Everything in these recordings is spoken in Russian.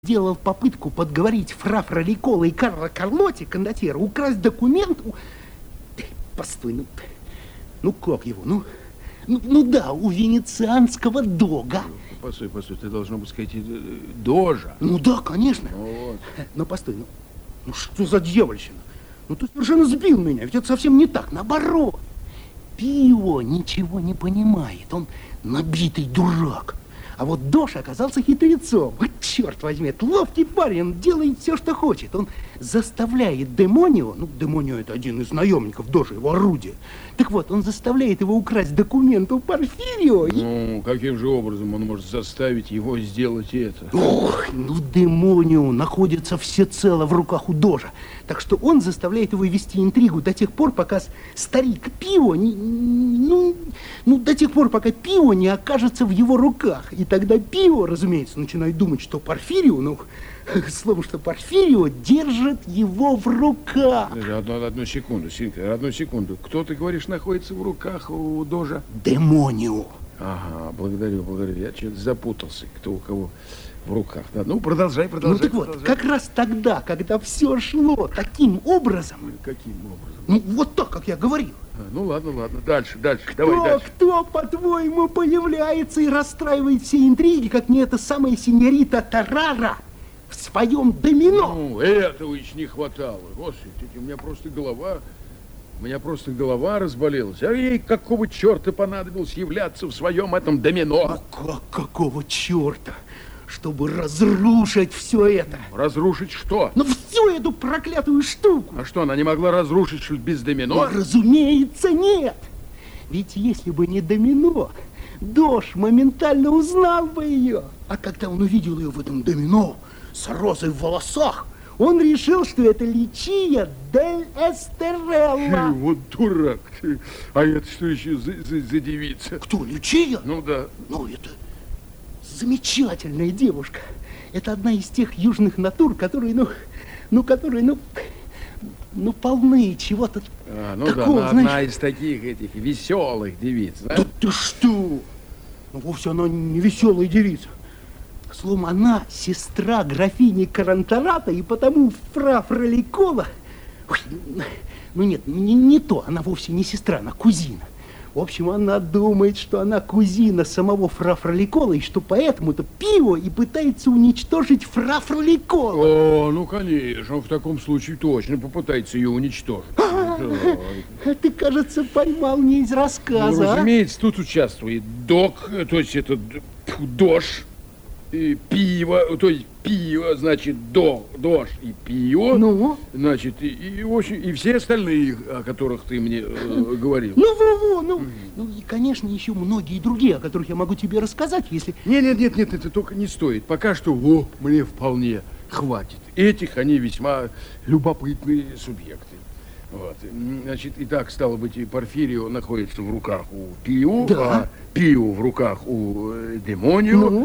делал попытку подговорить фра Фроликола и Карла Карлотти, кондотьера, украсть документ. Постой, ну как его? Ну да, у венецианского дога. Постой, ты должно быть сказать дожа. Ну да, конечно. Вот. Но постой, ну что за дьявольщина? Ну ты совершенно сбил меня, ведь это совсем не так, наоборот. Пио ничего не понимает, он набитый дурак. А вот Дош оказался хитрецом. Вот черт возьми, это ловкий парень, он делает все, что хочет. Он заставляет Демонио, Демонио это один из наемников Доша, его орудие. Так вот, он заставляет его украсть документ у Порфирио. Ну, каким же образом он может заставить его сделать это? Ох, Демонио находится всецело в руках у Дожа. Так что он заставляет его вести интригу до тех пор, пока старик Пио до тех пор, пока Пио не окажется в его руках. И тогда Пио, разумеется, начинает думать, что Порфирио, словом, что Порфирио держит его в руках. Одну секунду, Синка, одну секунду. Кто, ты говоришь, находится в руках у Дожа? Демонио. Ага, благодарю. Я что-то запутался, кто у кого в руках. Да, продолжай. Вот, как раз тогда, когда все шло таким образом. Каким образом? Вот так, как я говорил. Ладно. Дальше. Давай дальше. Кто, по-твоему, появляется и расстраивает все интриги, как не эта самая сеньорита Тарара в своем домино? Этого еще не хватало. Господи, у меня просто голова разболелась. А ей какого черта понадобилось являться в своем этом домино? Какого черта? Чтобы разрушить все это. Разрушить что? Всю эту проклятую штуку. А что, она не могла разрушить без домино? Разумеется, нет. Ведь если бы не домино, Дош моментально узнал бы ее. А когда он увидел ее в этом домино с розой в волосах, он решил, что это Личия дель Эстерелла. Вот дурак ты. А это что еще за девица? Кто, Личия? Ну да. Это замечательная девушка. Это одна из тех южных натур, которые, полны чего-то такого, одна из таких этих веселых девиц, да? Да ты что? Вовсе она не веселая девица. Словом, она сестра графини Карантарата, и потому фра Фроликола... Нет, не то, она вовсе не сестра, она кузина. В общем, она думает, что она кузина самого фра Фроликола, и что поэтому-то Пио и пытается уничтожить фра Фроликола. Конечно, в таком случае точно попытается ее уничтожить. Ты, кажется, поймал не из рассказа. Разумеется, тут участвует Док, то есть это Дош, Пиво, то есть Пио, значит, Дош и Пио, значит, и все остальные, о которых ты мне говорил. И, конечно, еще многие другие, о которых я могу тебе рассказать, если... Нет, это только не стоит. Пока что, мне вполне хватит. Этих они весьма любопытные субъекты. Вот. Значит, итак, стало быть, Порфирио находится в руках у Пио, а Пио в руках у Демонио.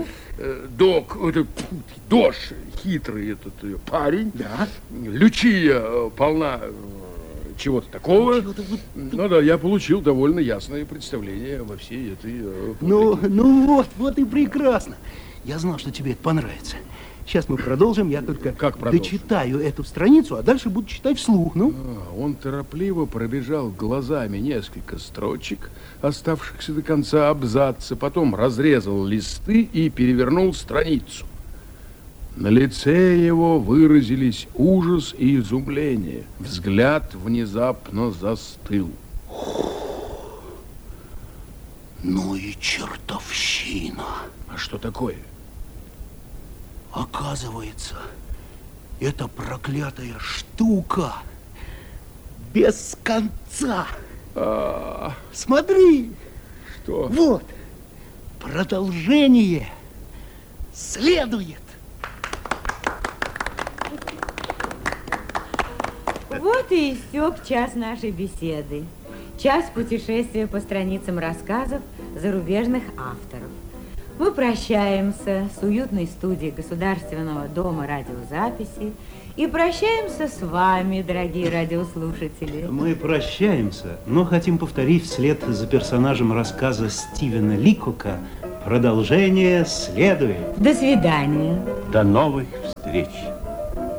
Дош, хитрый этот парень. Да. Лючия полна чего-то такого. Я получил довольно ясное представление во всей этой... Вот и прекрасно. Я знал, что тебе это понравится. Сейчас мы продолжим, я только дочитаю эту страницу, а дальше буду читать вслух, Он торопливо пробежал глазами несколько строчек, оставшихся до конца абзаца, потом разрезал листы и перевернул страницу. На лице его выразились ужас и изумление. Взгляд внезапно застыл. И чертовщина. А что такое? Оказывается, эта проклятая штука без конца. Смотри. Что? Вот. Продолжение следует. Вот и истек час нашей беседы. Час путешествия по страницам рассказов зарубежных авторов. Мы прощаемся с уютной студией Государственного дома радиозаписи и прощаемся с вами, дорогие радиослушатели. Мы прощаемся, но хотим повторить вслед за персонажем рассказа Стивена Ликока Продолжение следует. До свидания. До новых встреч.